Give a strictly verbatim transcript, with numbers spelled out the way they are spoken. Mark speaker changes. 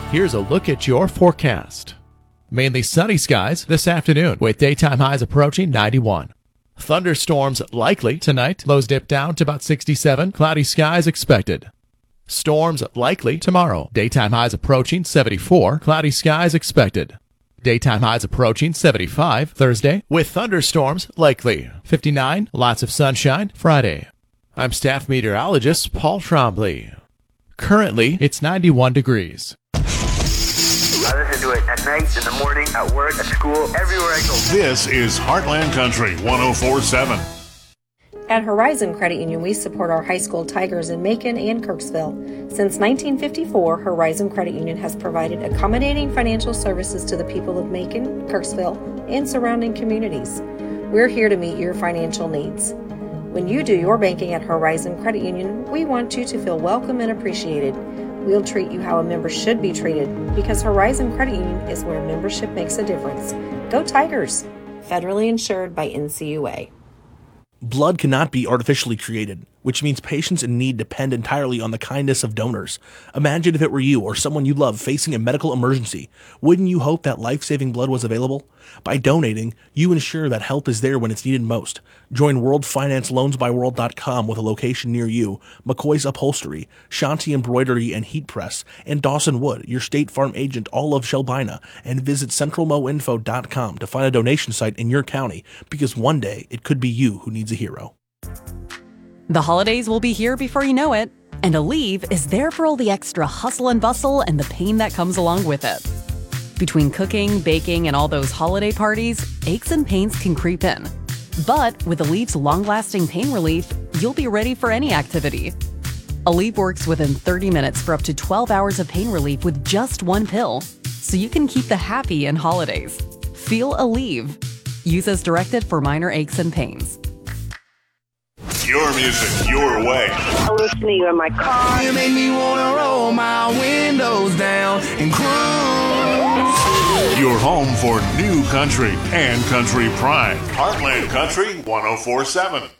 Speaker 1: Here's a look at your forecast. Mainly sunny skies this afternoon with daytime highs approaching ninety-one. Thunderstorms likely tonight. Lows dip down to about sixty-seven. Cloudy skies expected. Storms likely tomorrow. Daytime highs approaching seventy-four. Cloudy skies expected. Daytime highs approaching seventy-five Thursday with thunderstorms likely. fifty-nine. Lots of sunshine Friday. I'm staff meteorologist Paul Trombley. Currently, it's ninety-one degrees.
Speaker 2: I listen to it at night, in the morning, at work, at school, everywhere I go.
Speaker 3: This is Heartland Country one oh four point seven.
Speaker 4: At Horizon Credit Union, we support our high school Tigers in Macon and Kirksville. Since nineteen fifty-four, Horizon Credit Union has provided accommodating financial services to the people of Macon, Kirksville, and surrounding communities. We're here to meet your financial needs. When you do your banking at Horizon Credit Union, we want you to feel welcome and appreciated. We'll treat you how a member should be treated because Horizon Credit Union is where membership makes a difference. Go Tigers! Federally insured by N C U A.
Speaker 5: Blood cannot be artificially created, which means patients in need depend entirely on the kindness of donors. Imagine if it were you or someone you love facing a medical emergency. Wouldn't you hope that life-saving blood was available? By donating, you ensure that help is there when it's needed most. Join World Finance Loans by World dot com with a location near you, McCoy's Upholstery, Shanti Embroidery and Heat Press, and Dawson Wood, your State Farm agent all of Shelbina, and visit Central Mo Info dot com to find a donation site in your county, because one day it could be you who needs a hero.
Speaker 6: The holidays will be here before you know it, and Aleve is there for all the extra hustle and bustle and the pain that comes along with it. Between cooking, baking, and all those holiday parties, aches and pains can creep in. But with Aleve's long-lasting pain relief, you'll be ready for any activity. Aleve works within thirty minutes for up to twelve hours of pain relief with just one pill, so you can keep the happy in holidays. Feel Aleve. Use as directed for minor aches and pains.
Speaker 3: Your music, your way.
Speaker 2: I listen to you in my car.
Speaker 7: You make me wanna roll my windows down and cruise.
Speaker 3: Your home for new country and country pride. Heartland Country one oh four point seven.